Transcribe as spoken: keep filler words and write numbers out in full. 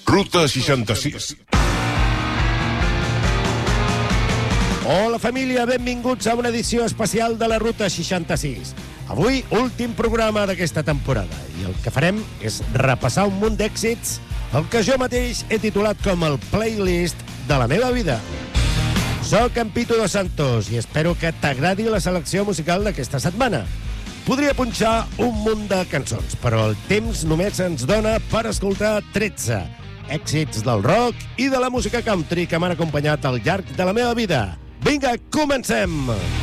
Ruta seixanta-sis. Hola família, benvinguts a una edició especial de la Ruta seixanta-sis. Avui, últim programa d'aquesta temporada, i el que farem és repassar un munt d'èxits, el que jo mateix he titulat com el playlist de la meva vida. Soc en Pitu Dos Santos i espero que t'agradi la selecció musical d'aquesta setmana. Podria punxar un munt de cançons, però el temps només ens dona per escoltar tretze èxits del rock i de la música country que m'han acompanyat al llarg de la meva vida. Vinga, comencem!